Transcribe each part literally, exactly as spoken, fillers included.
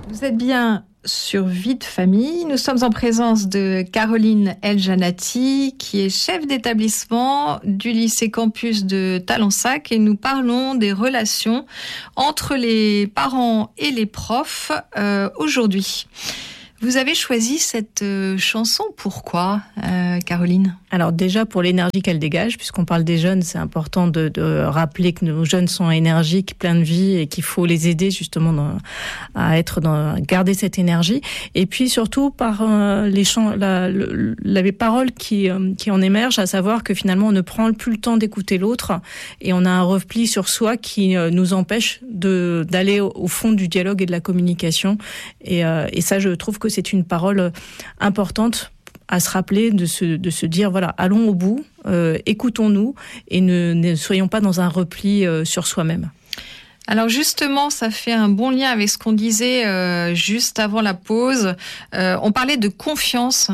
Vous êtes bien sur Vie de famille. Nous sommes en présence de Caroline El-Janati, qui est chef d'établissement du lycée campus de Talensac, et nous parlons des relations entre les parents et les profs euh, aujourd'hui. Vous avez choisi cette euh, chanson, pourquoi, euh, Caroline ? Alors déjà pour l'énergie qu'elle dégage, puisqu'on parle des jeunes, c'est important de, de rappeler que nos jeunes sont énergiques, pleins de vie, et qu'il faut les aider justement dans, à être dans, à garder cette énergie. Et puis surtout par euh, les chants, la, le, les paroles qui euh, qui en émergent, à savoir que finalement on ne prend plus le temps d'écouter l'autre, et on a un repli sur soi qui euh, nous empêche de d'aller au, au fond du dialogue et de la communication. Et, euh, et ça, je trouve que c'est une parole importante à se rappeler, de se, de se dire, voilà, allons au bout, euh, écoutons-nous et ne, ne soyons pas dans un repli euh, sur soi-même. Alors justement, ça fait un bon lien avec ce qu'on disait euh, juste avant la pause. Euh, on parlait de confiance.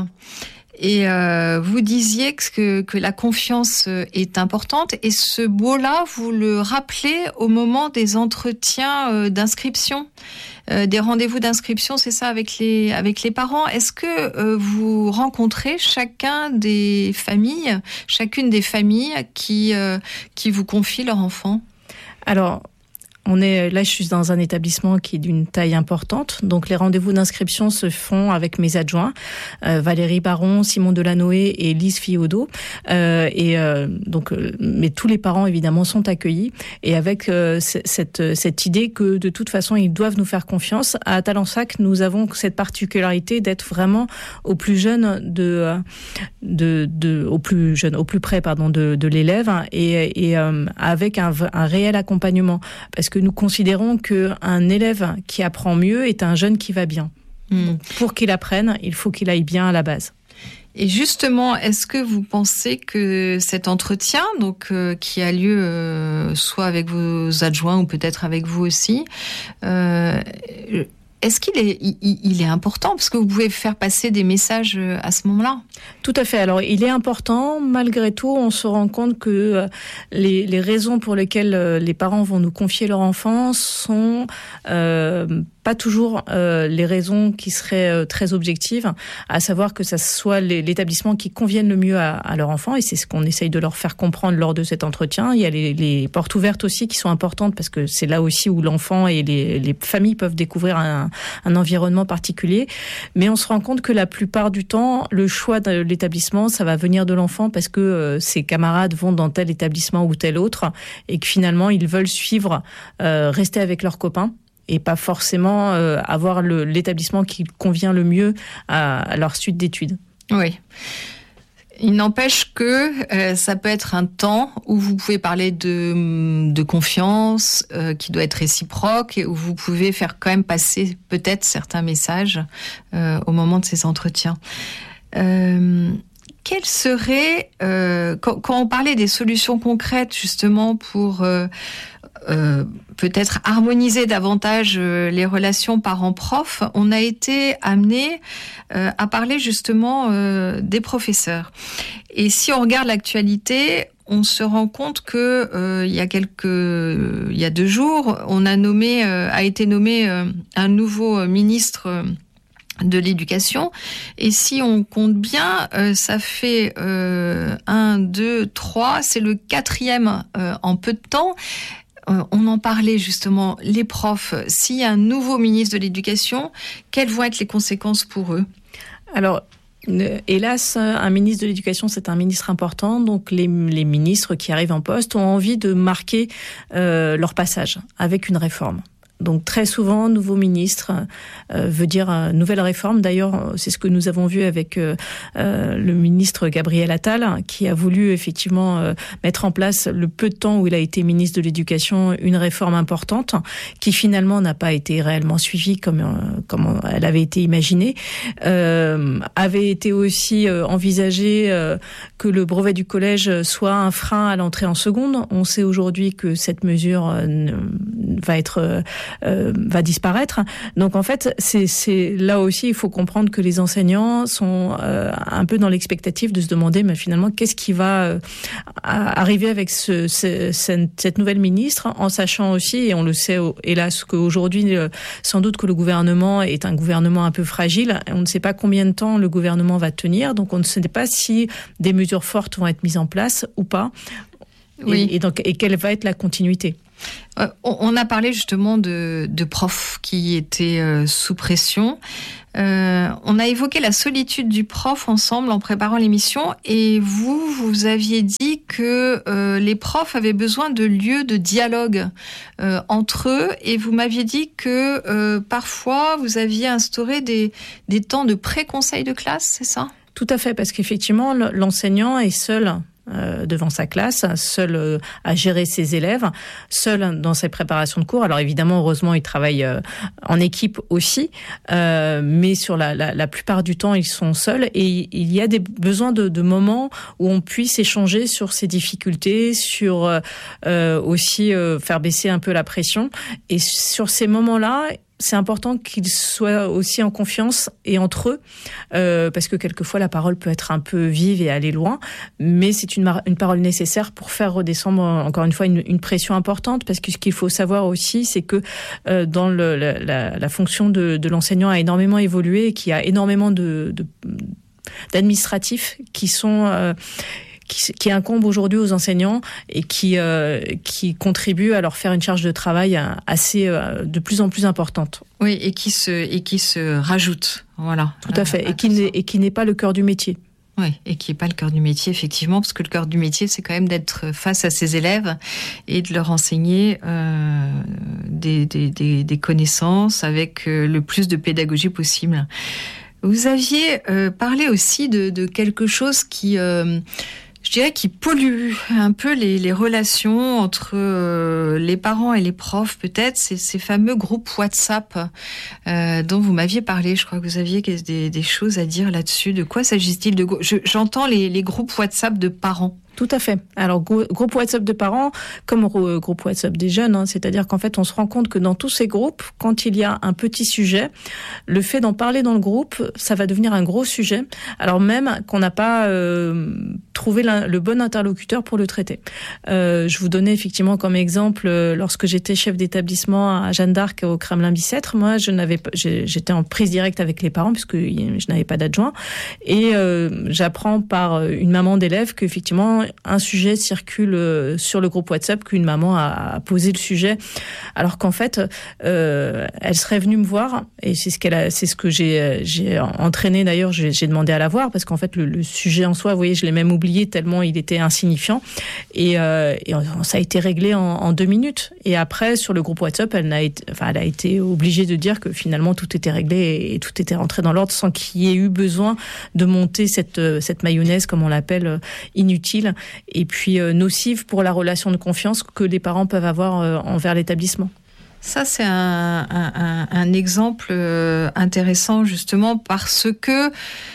Et euh, vous disiez que, que la confiance est importante, et ce mot-là, vous le rappelez au moment des entretiens euh, d'inscription, euh, des rendez-vous d'inscription, c'est ça, avec les avec les parents. Est-ce que euh, vous rencontrez chacun des familles, chacune des familles qui euh, qui vous confient leur enfant ? Alors, on est là, je suis dans un établissement qui est d'une taille importante, donc les rendez-vous d'inscription se font avec mes adjoints, euh, Valérie Baron, Simon Delanoë et Lise Fiodo, euh, et euh, donc, euh, mais tous les parents évidemment sont accueillis, et avec euh, c- cette cette idée que de toute façon ils doivent nous faire confiance. À Talensac, nous avons cette particularité d'être vraiment au plus jeune de de de au plus jeune, au plus près pardon de de l'élève, et et euh, avec un un réel accompagnement, parce que que nous considérons qu'un élève qui apprend mieux est un jeune qui va bien. Mmh. Donc, pour qu'il apprenne, il faut qu'il aille bien à la base. Et justement, est-ce que vous pensez que cet entretien, donc euh, qui a lieu euh, soit avec vos adjoints ou peut-être avec vous aussi, euh, est-ce qu'il est, il, il est important, parce que vous pouvez faire passer des messages à ce moment-là ? Tout à fait. Alors, il est important. Malgré tout, on se rend compte que les, les raisons pour lesquelles les parents vont nous confier leur enfant sont euh, pas toujours euh, les raisons qui seraient euh, très objectives, à savoir que ça soit les, l'établissement qui convienne le mieux à, à leur enfant, et c'est ce qu'on essaye de leur faire comprendre lors de cet entretien. Il y a les, les portes ouvertes aussi qui sont importantes, parce que c'est là aussi où l'enfant et les, les familles peuvent découvrir un, un environnement particulier. Mais on se rend compte que la plupart du temps, le choix de l'établissement, ça va venir de l'enfant, parce que euh, ses camarades vont dans tel établissement ou tel autre, et que finalement ils veulent suivre, euh, rester avec leurs copains, et pas forcément euh, avoir le, l'établissement qui convient le mieux à, à leur suite d'études. Oui. Il n'empêche que euh, ça peut être un temps où vous pouvez parler de, de confiance euh, qui doit être réciproque, et où vous pouvez faire quand même passer peut-être certains messages euh, au moment de ces entretiens. Euh, quelles seraient, euh, quand, quand on parlait des solutions concrètes justement pour euh, Euh, peut-être harmoniser davantage euh, les relations parents-prof, on a été amené euh, à parler justement euh, des professeurs. Et si on regarde l'actualité, on se rend compte que euh, il y a quelques, euh, il y a deux jours, on a nommé, euh, a été nommé euh, un nouveau ministre euh, de l'éducation, et si on compte bien, euh, ça fait euh, un, deux, trois, c'est le quatrième euh, en peu de temps. On en parlait justement, les profs, s'il y a un nouveau ministre de l'Éducation, quelles vont être les conséquences pour eux ? Alors, hélas, un ministre de l'Éducation, c'est un ministre important, donc les, les ministres qui arrivent en poste ont envie de marquer euh, leur passage avec une réforme. Donc très souvent, nouveau ministre euh, veut dire euh, nouvelle réforme. D'ailleurs, c'est ce que nous avons vu avec euh, euh, le ministre Gabriel Attal, qui a voulu effectivement euh, mettre en place, le peu de temps où il a été ministre de l'Éducation, une réforme importante qui finalement n'a pas été réellement suivie comme euh, comme elle avait été imaginée. Euh, avait été aussi euh, envisagé euh, que le brevet du collège soit un frein à l'entrée en seconde. On sait aujourd'hui que cette mesure euh, va être euh, euh, va disparaître. Donc en fait, c'est, c'est là aussi, il faut comprendre que les enseignants sont euh, un peu dans l'expectative de se demander, mais finalement, qu'est-ce qui va euh, arriver avec ce, ce, cette, cette nouvelle ministre, en sachant aussi, et on le sait hélas qu'aujourd'hui, euh, sans doute que le gouvernement est un gouvernement un peu fragile. On ne sait pas combien de temps le gouvernement va tenir, donc on ne sait pas si des mesures fortes vont être mises en place ou pas. Oui. Et, et donc, et quelle va être la continuité? Euh, on a parlé justement de, de profs qui étaient euh, sous pression. Euh, on a évoqué la solitude du prof ensemble en préparant l'émission, et vous, vous aviez dit que euh, les profs avaient besoin de lieux de dialogue euh, entre eux, et vous m'aviez dit que euh, parfois vous aviez instauré des, des temps de pré-conseil de classe, c'est ça? Tout à fait, parce qu'effectivement, l'enseignant est seul Euh, devant sa classe, seul euh, à gérer ses élèves, seul dans ses préparations de cours. Alors évidemment, heureusement, il travaille euh, en équipe aussi, euh, mais sur la, la, la plupart du temps, ils sont seuls, et il y a des besoins de, de moments où on puisse échanger sur ses difficultés, sur euh, aussi euh, faire baisser un peu la pression. Et sur ces moments-là, c'est important qu'ils soient aussi en confiance et entre eux, euh, parce que quelquefois la parole peut être un peu vive et aller loin, mais c'est une, une parole nécessaire pour faire redescendre encore une fois une, une pression importante, parce que ce qu'il faut savoir aussi, c'est que euh, dans le, la, la, la fonction de, de l'enseignant a énormément évolué, et qu'il y a énormément de, de d'administratifs qui sont euh, Qui, qui incombe aujourd'hui aux enseignants, et qui euh, qui contribue à leur faire une charge de travail assez euh, de plus en plus importante. Oui, et qui se et qui se rajoute, voilà. Tout à fait, euh, et qui n'est et qui n'est pas le cœur du métier. Oui, et qui n'est pas le cœur du métier, effectivement, parce que le cœur du métier, c'est quand même d'être face à ses élèves et de leur enseigner euh, des, des des des connaissances avec euh, le plus de pédagogie possible. Vous aviez euh, parlé aussi de de quelque chose qui euh, je dirais qui pollue un peu les, les relations entre euh, les parents et les profs, peut-être, c'est ces fameux groupes WhatsApp euh, dont vous m'aviez parlé. Je crois que vous aviez des, des choses à dire là-dessus. De quoi s'agit-il de Je, J'entends les, les groupes WhatsApp de parents. Tout à fait. Alors, groupe WhatsApp de parents, comme groupe WhatsApp des jeunes, hein, c'est-à-dire qu'en fait, on se rend compte que dans tous ces groupes, quand il y a un petit sujet, le fait d'en parler dans le groupe, ça va devenir un gros sujet, alors même qu'on n'a pas euh, trouvé la, le bon interlocuteur pour le traiter. Euh, je vous donnais effectivement comme exemple, lorsque j'étais chef d'établissement à Jeanne d'Arc au Kremlin-Bicêtre, moi, je n'avais pas, j'étais en prise directe avec les parents puisque je n'avais pas d'adjoint, et euh, j'apprends par une maman d'élève qu'effectivement un sujet circule sur le groupe WhatsApp, qu'une maman a posé le sujet, alors qu'en fait, euh, elle serait venue me voir, et c'est ce qu'elle a, c'est ce que j'ai, j'ai entraîné d'ailleurs, j'ai, j'ai demandé à la voir, parce qu'en fait, le, le sujet en soi, vous voyez, je l'ai même oublié tellement il était insignifiant, et, euh, et ça a été réglé en, en deux minutes. Et après, sur le groupe WhatsApp, elle n'a été, enfin, elle a été obligée de dire que finalement tout était réglé et, et tout était rentré dans l'ordre, sans qu'il y ait eu besoin de monter cette, cette mayonnaise, comme on l'appelle, inutile, et puis euh, nocive pour la relation de confiance que les parents peuvent avoir euh, envers l'établissement. Ça, c'est un, un, un exemple euh, intéressant, justement, parce que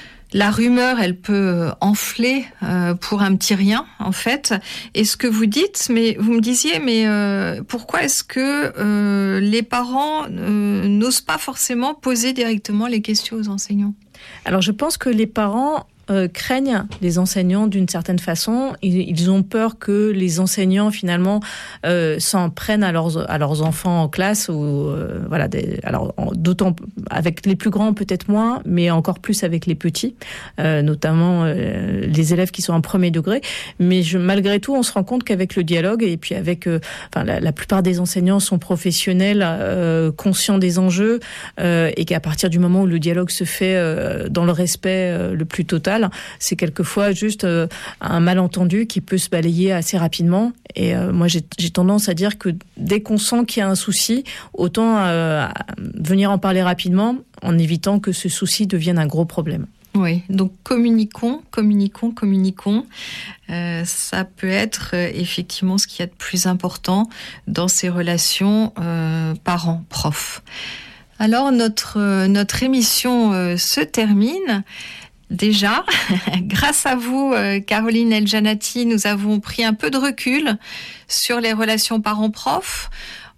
la rumeur, elle peut enfler euh, pour un petit rien, en fait. Et ce que vous dites, mais vous me disiez, mais euh, pourquoi est-ce que euh, les parents euh, n'osent pas forcément poser directement les questions aux enseignants? Alors, je pense que les parents Euh, craignent les enseignants d'une certaine façon. Ils, ils ont peur que les enseignants finalement euh, s'en prennent à leurs à leurs enfants en classe, ou euh, voilà. Des, alors d'autant avec les plus grands peut-être moins, mais encore plus avec les petits, euh, notamment euh, les élèves qui sont en premier degré. Mais je, malgré tout, on se rend compte qu'avec le dialogue, et puis avec, euh, enfin la, la plupart des enseignants sont professionnels, euh, conscients des enjeux, euh, et qu'à partir du moment où le dialogue se fait euh, dans le respect euh, le plus total, c'est quelquefois juste euh, un malentendu qui peut se balayer assez rapidement. Et euh, moi, j'ai, j'ai tendance à dire que dès qu'on sent qu'il y a un souci, autant euh, venir en parler rapidement, en évitant que ce souci devienne un gros problème. Oui, donc communiquons, communiquons, communiquons. Euh, ça peut être euh, effectivement ce qu'il y a de plus important dans ces relations euh, parents-prof. Alors, notre, euh, notre émission euh, se termine. Déjà, grâce à vous, Caroline El Jannati, nous avons pris un peu de recul sur les relations parents-prof.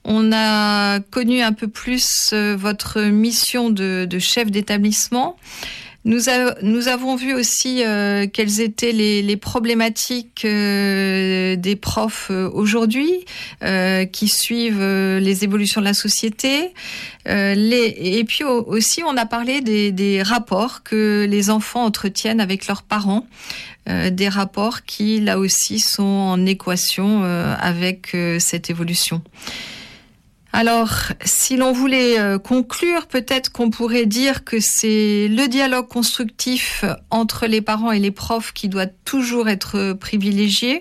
On a connu un peu plus votre mission de, de chef d'établissement. Nous, a, nous avons vu aussi euh, quelles étaient les, les problématiques euh, des profs euh, aujourd'hui, euh, qui suivent euh, les évolutions de la société. Euh, les, et puis aussi, on a parlé des, des rapports que les enfants entretiennent avec leurs parents, euh, des rapports qui, là aussi, sont en équation euh, avec euh, cette évolution. Alors, si l'on voulait euh, conclure, peut-être qu'on pourrait dire que c'est le dialogue constructif entre les parents et les profs qui doit toujours être privilégié.